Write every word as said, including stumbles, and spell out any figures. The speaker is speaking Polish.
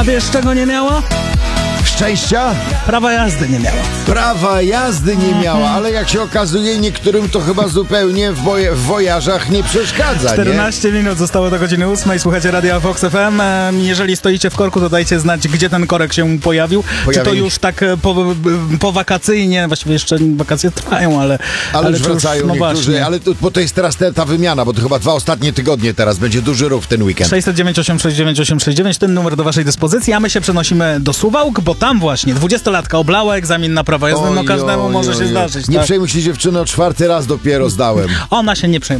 A wiesz, czego nie miała? Szczęścia? Prawa jazdy nie miała. Prawa jazdy nie miała, ale jak się okazuje, niektórym to chyba zupełnie w, boje, w wojażach nie przeszkadza, nie? czternaście minut zostało do godziny ósmej. Słuchajcie Radia Vox F M. Jeżeli stoicie w korku, to dajcie znać, gdzie ten korek się pojawił. Pojawił Czy to się. już tak po, po wakacyjnie, właściwie jeszcze wakacje trwają, ale... Ale, już czy wracają no niektórzy, właśnie. ale to, bo to jest teraz te, ta wymiana, bo to chyba dwa ostatnie tygodnie teraz, będzie duży ruch w ten weekend. sześć dziewięć osiem sześć dziewięć osiem sześć dziewięć, ten numer do waszej dyspozycji, a my się przenosimy do Suwałk, bo tam właśnie dwudziestolatka oblała egzamin na prawo jazdy, no Oj, każdemu oj, może oj, się oj. zdarzyć. Nie Tak? przejmuj się, dziewczyno, czwarty raz dopiero zdałem. Ona się nie przejmuje.